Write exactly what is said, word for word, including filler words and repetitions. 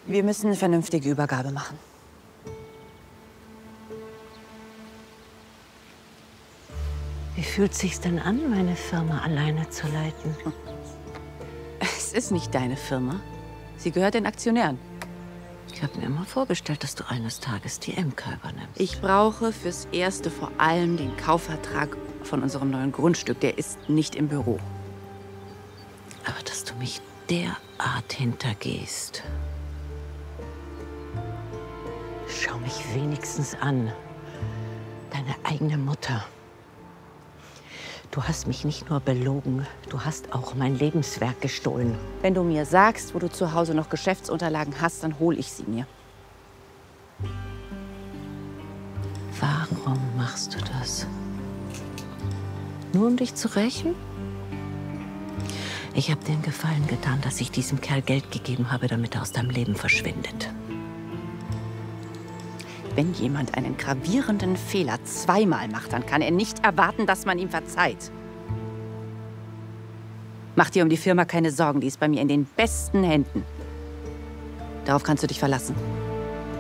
Wir müssen eine vernünftige Übergabe machen. Wie fühlt sich's denn an, meine Firma alleine zu leiten? Es ist nicht deine Firma. Sie gehört den Aktionären. Ich habe mir immer vorgestellt, dass du eines Tages die M K übernimmst. Ich brauche fürs Erste vor allem den Kaufvertrag von unserem neuen Grundstück. Der ist nicht im Büro. Aber dass du mich derart hintergehst. Schau mich wenigstens an. Deine eigene Mutter. Du hast mich nicht nur belogen, du hast auch mein Lebenswerk gestohlen. Wenn du mir sagst, wo du zu Hause noch Geschäftsunterlagen hast, dann hole ich sie mir. Warum machst du das? Nur um dich zu rächen? Ich habe dir einen Gefallen getan, dass ich diesem Kerl Geld gegeben habe, damit er aus deinem Leben verschwindet. Wenn jemand einen gravierenden Fehler zweimal macht, dann kann er nicht erwarten, dass man ihm verzeiht. Mach dir um die Firma keine Sorgen, die ist bei mir in den besten Händen. Darauf kannst du dich verlassen.